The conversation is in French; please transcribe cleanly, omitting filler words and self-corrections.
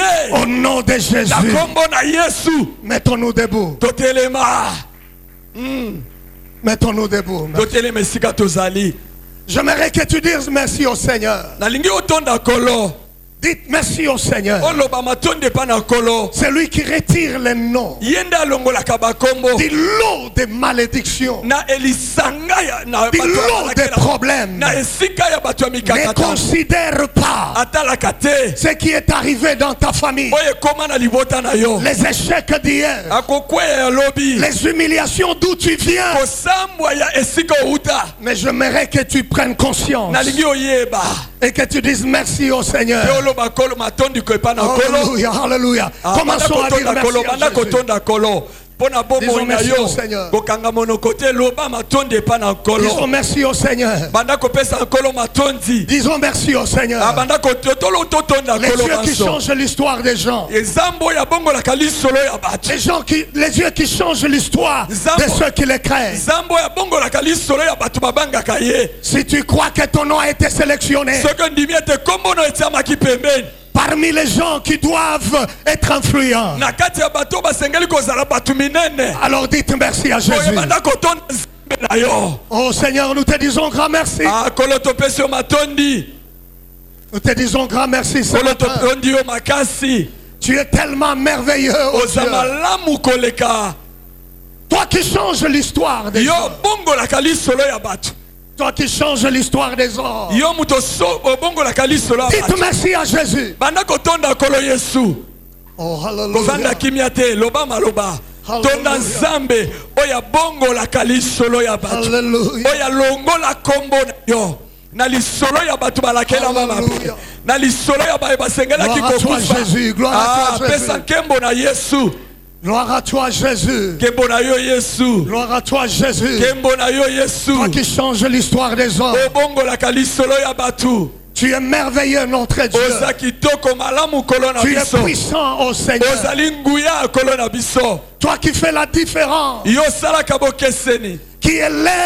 Au nom de Jésus. Na kombo na Yesu. Mettons-nous debout. Totelema. Mettons-nous debout. Totelema esika tozali. J'aimerais que tu dises merci au Seigneur. Nalingi otonda kolo. Dites merci au Seigneur. C'est lui qui retire les noms Di l'eau de malédiction, de l'eau de problèmes. Ne considère pas ce qui est arrivé dans ta famille, les échecs d'hier, les humiliations d'où tu viens. Mais j'aimerais que tu prennes conscience et que tu dises merci au Seigneur. Alléluia, alléluia. Commençons à dire merci à Jésus. Disons merci au Seigneur. Disons merci au Seigneur. Les dieux qui changent l'histoire des gens. Les dieux qui changent l'histoire de ceux qui les craignent. Si tu crois que ton nom a été sélectionné parmi les gens qui doivent être influents, alors dites merci à Jésus. Oh Seigneur, nous te disons grand merci. Nous te disons grand merci, Seigneur. Tu es tellement merveilleux, oh Dieu. Toi qui changes l'histoire des gens. Toi qui changes l'histoire des hommes. Dites merci à Jésus. Oh, hallelujah. Tonda Nzambe oya bongo la kalisolo ya batu oya longo la kombo yo na lisolo ya batu balakela mama na lisolo ya ba basengela kikokufa pesa kembo na Yesu. Gloire à toi Jésus. Kembo na yo Yesu. Gloire à toi Jésus. Kembo na yo Yesu. Toi qui changes l'histoire des hommes. O bongo la kalisolo ya batu. Tu es merveilleux, notre Dieu. Tu es puissant, ô Seigneur. Toi qui fais la différence. Qui est